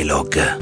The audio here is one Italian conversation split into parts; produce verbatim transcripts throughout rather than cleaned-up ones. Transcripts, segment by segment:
Dialogue.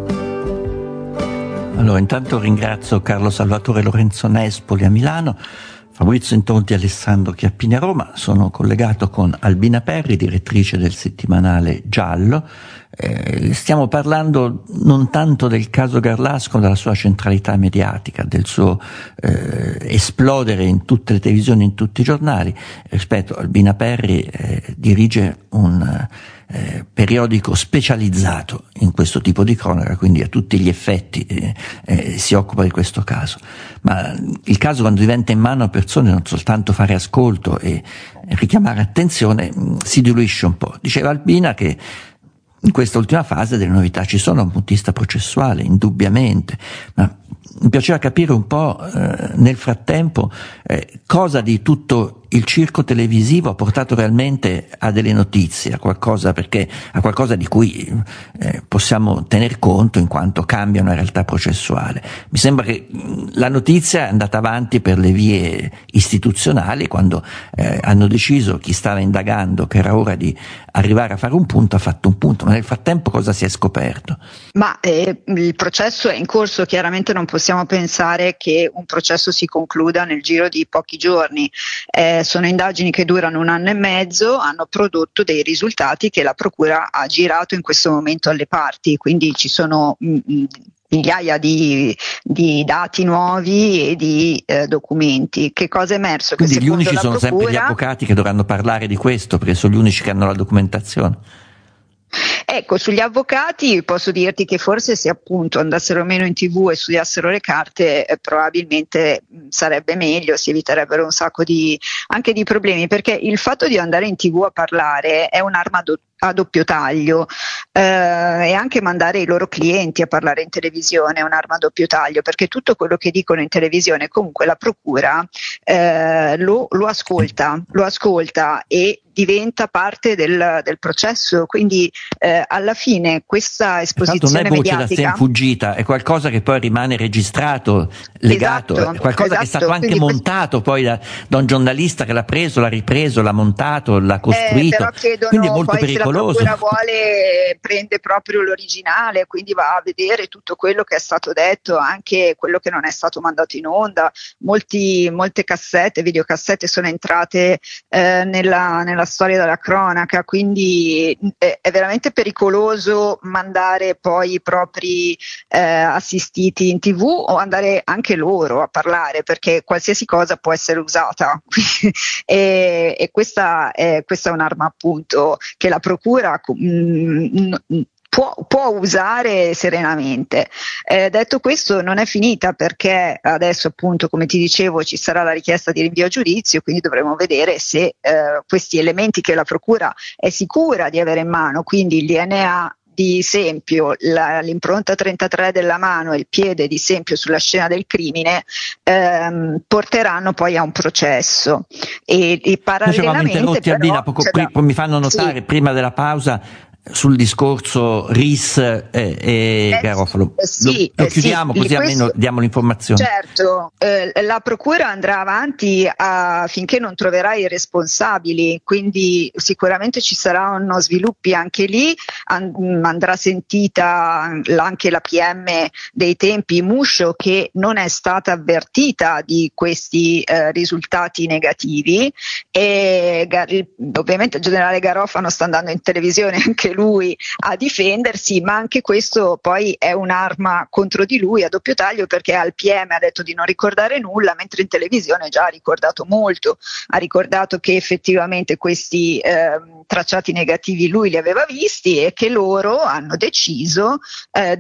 Allora, intanto ringrazio Carlo Salvatore Lorenzo Nespoli a Milano, Fabrizio Intonti e Alessandro Chiappini a Roma. Sono collegato con Albina Perri, direttrice del settimanale Giallo. Eh, stiamo parlando non tanto del caso Garlasco, della sua centralità mediatica, del suo eh, esplodere in tutte le televisioni, in tutti i giornali. Rispetto, Albina Perri eh, dirige un eh, periodico specializzato in questo tipo di cronaca, quindi a tutti gli effetti eh, eh, si occupa di questo caso. Ma il caso, quando diventa in mano a persone, non soltanto fare ascolto e richiamare attenzione, si diluisce un po'. Diceva Albina che in questa ultima fase delle novità ci sono da un punto di vista processuale, indubbiamente, ma mi piaceva capire un po' eh, nel frattempo eh, cosa di tutto il circo televisivo ha portato realmente a delle notizie, a qualcosa, perché a qualcosa di cui eh, possiamo tener conto in quanto cambia una realtà processuale. Mi sembra che la notizia è andata avanti per le vie istituzionali, quando eh, hanno deciso, chi stava indagando, che era ora di arrivare a fare un punto, ha fatto un punto, ma nel frattempo cosa si è scoperto? Ma eh, il processo è in corso, chiaramente non possiamo pensare che un processo si concluda nel giro di pochi giorni. Eh, sono indagini che durano un anno e mezzo, hanno prodotto dei risultati che la procura ha girato in questo momento alle parti, quindi ci sono mh, migliaia di, di dati nuovi e di eh, documenti. Che cosa è emerso? Quindi che gli unici la sono procura, sempre gli avvocati che dovranno parlare di questo, perché sono gli unici che hanno la documentazione. Ecco, sugli avvocati posso dirti che forse se appunto andassero meno in tivù e studiassero le carte eh, probabilmente mh, sarebbe meglio, si eviterebbero un sacco di anche di problemi, perché il fatto di andare in tivù a parlare è un'arma do- a doppio taglio eh, e anche mandare i loro clienti a parlare in televisione è un'arma a doppio taglio, perché tutto quello che dicono in televisione comunque la procura eh, lo, lo ascolta, lo ascolta e diventa parte del, del processo, quindi eh, alla fine questa esposizione non è voce mediatica da sé in fuggita, è qualcosa che poi rimane registrato, legato, esatto, è qualcosa esatto, che è stato anche quindi montato poi da, da un giornalista che l'ha preso, l'ha ripreso, l'ha montato, l'ha costruito, eh, però chiedono, quindi è molto poi pericoloso. Se la procura vuole prende proprio l'originale, quindi va a vedere tutto quello che è stato detto, anche quello che non è stato mandato in onda. Molti, molte cassette, videocassette sono entrate eh, nella, nella storia della cronaca, quindi è, è veramente pericoloso mandare poi i propri eh, assistiti in tivù o andare anche loro a parlare, perché qualsiasi cosa può essere usata e, e questa è, questa è un'arma appunto che la procura mh, Può, può usare serenamente. Eh, detto questo, non è finita, perché adesso appunto, come ti dicevo, ci sarà la richiesta di rinvio a giudizio, quindi dovremo vedere se eh, questi elementi che la procura è sicura di avere in mano, quindi il D N A di Sempio, la, l'impronta trentatré della mano e il piede di Sempio sulla scena del crimine ehm, porteranno poi a un processo e, e parallelamente interrotti, però, Albina, poco, qui, da, mi fanno notare sì. prima della pausa sul discorso R I S e, e eh, Garofalo. Eh, sì, lo, lo eh, chiudiamo sì, così questo, almeno diamo l'informazione. Certo, eh, la procura andrà avanti a, finché non troverà i responsabili, quindi sicuramente ci saranno sviluppi anche lì, and, andrà sentita anche la P M dei tempi Muscio, che non è stata avvertita di questi eh, risultati negativi e ovviamente il generale Garofano sta andando in televisione anche lui a difendersi, ma anche questo poi è un'arma contro di lui a doppio taglio, perché al P M ha detto di non ricordare nulla, mentre in televisione già ha ricordato molto, ha ricordato che effettivamente questi eh, tracciati negativi lui li aveva visti e che loro hanno deciso eh,